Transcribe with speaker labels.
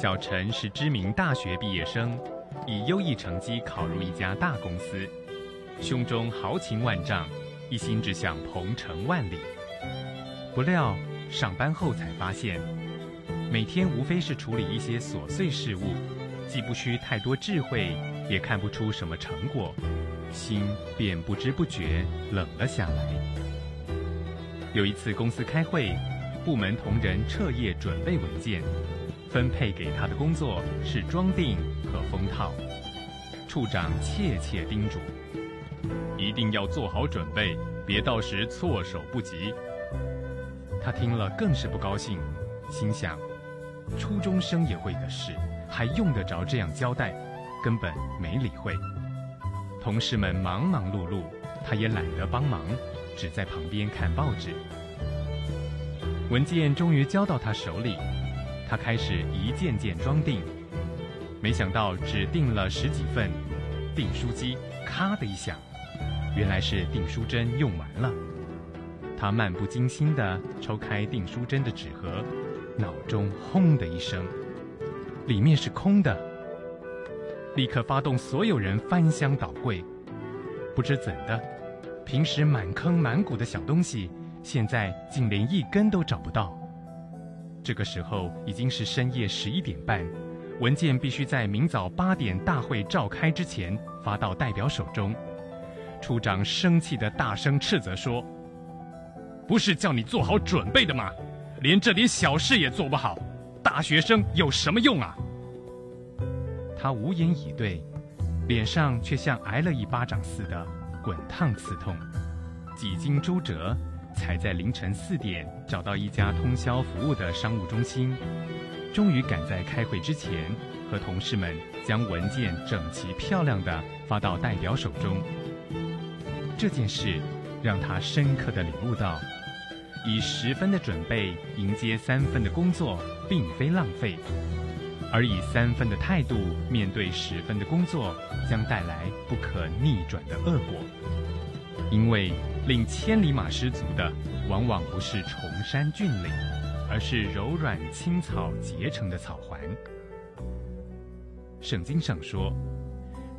Speaker 1: 小陈是知名大学毕业生，以优异成绩考入一家大公司，胸中豪情万丈，一心只想鹏程万里。不料上班后才发现，每天无非是处理一些琐碎事务，既不需太多智慧，也看不出什么成果，心便不知不觉冷了下来。有一次公司开会，部门同仁彻夜准备文件，分配给他的工作是装订和封套。处长切切叮嘱，一定要做好准备，别到时措手不及。他听了更是不高兴，心想，初中生也会的事，还用得着这样交代，根本没理会。同事们忙忙碌碌，他也懒得帮忙，只在旁边看报纸。文件终于交到他手里，他开始一件件装订，没想到只订了10几份，订书机咔的一响，原来是订书针用完了。他漫不经心地抽开订书针的纸盒，脑中轰的一声，里面是空的，立刻发动所有人翻箱倒柜。不知怎的，平时满坑满谷的小东西，现在竟连一根都找不到。这个时候已经是深夜11点半，文件必须在明早8点大会召开之前发到代表手中。处长生气地大声斥责说，不是叫你做好准备的吗？连这点小事也做不好，大学生有什么用啊？他无言以对，脸上却像挨了一巴掌似的滚烫刺痛。几经周折，才在凌晨4点找到一家通宵服务的商务中心，终于赶在开会之前和同事们将文件整齐漂亮地发到代表手中。这件事让他深刻地领悟到，以10分的准备迎接3分的工作并非浪费，而以3分的态度面对10分的工作，将带来不可逆转的恶果。因为令千里马失足的往往不是崇山峻岭，而是柔软青草结成的草环。圣经上说，